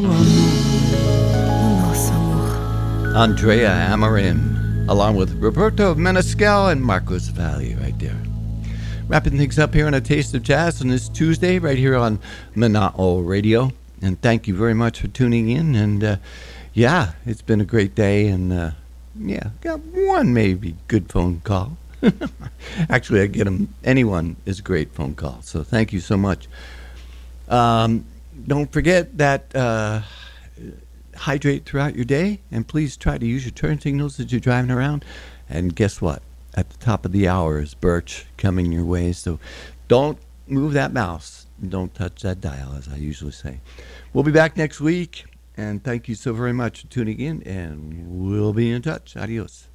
Andrea Amarim, along with Roberto Menescal and Marcos Valle right there. Wrapping things up here on A Taste of Jazz on this Tuesday right here on Mana'o Radio. And thank you very much for tuning in. And yeah, it's been a great day. And yeah, got one maybe good phone call. Actually, I get them. Anyone is a great phone call. So thank you so much. Don't forget that hydrate throughout your day, and please try to use your turn signals as you're driving around. And guess what? At the top of the hour is Birch coming your way, so don't move that mouse. Don't touch that dial, as I usually say. We'll be back next week, and thank you so very much for tuning in, and we'll be in touch. Adios.